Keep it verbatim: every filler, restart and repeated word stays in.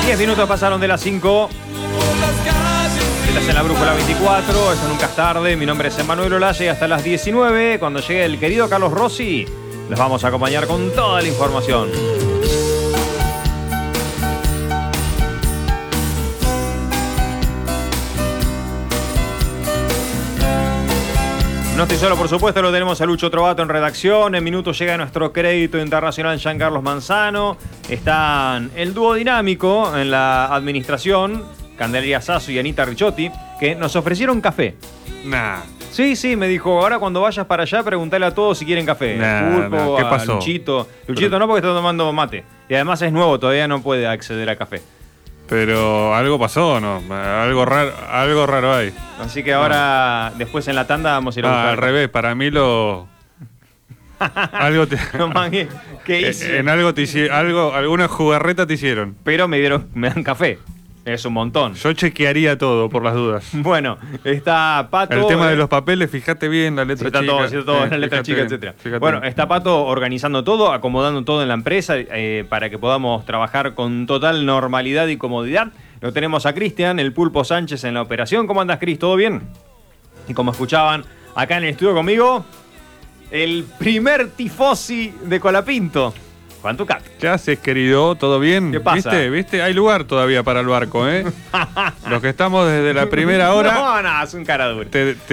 diez minutos pasaron de las cinco. Estás en la Brújula veinticuatro, eso nunca es tarde. Mi nombre es Emanuel Olaya y hasta las diecinueve, cuando llegue el querido Carlos Rossi, los vamos a acompañar con toda la información. No estoy solo, por supuesto, lo tenemos a Lucho Trovato en redacción. En minutos llega nuestro crédito internacional Giancarlos Manzano. Están el dúo dinámico en la administración, Candelaria Sasso y Anita Ricciotti, que nos ofrecieron café. Nah. Sí, sí, me dijo, ahora cuando vayas para allá, preguntale a todos si quieren café. Nah, Pulpo, nah. ¿Qué a pasó? Luchito. Luchito Pero... no, porque está tomando mate. Y además es nuevo, todavía no puede acceder a café. Pero algo pasó, ¿o no? Algo raro, algo raro hay. Así que ahora, no. después en la tanda vamos a ir a buscar. Ah, al revés, para mí lo... algo te... no, man, ¿qué, qué hice? En algo te hicieron, algo, alguna jugarreta te hicieron. Pero me dieron, me dan café. Es un montón. Yo chequearía todo por las dudas. Bueno, está Pato. El tema de los papeles, fíjate bien la letra está chica. Todo, está todo eh, en la letra chica, bien, etcétera. Fíjate. Bueno, está Pato organizando todo, acomodando todo en la empresa eh, para que podamos trabajar con total normalidad y comodidad. Lo tenemos a Cristian, el Pulpo Sánchez, en la operación. ¿Cómo andas, Cris? ¿Todo bien? Y como escuchaban acá en el estudio conmigo, el primer tifosi de Colapinto, Juan Tucat. ¿Qué haces, querido? ¿Todo bien? ¿Qué pasa? ¿Viste? ¿Viste? Hay lugar todavía para el barco, ¿eh? Los que estamos desde la primera hora... No, no, es un cara duro. Te, te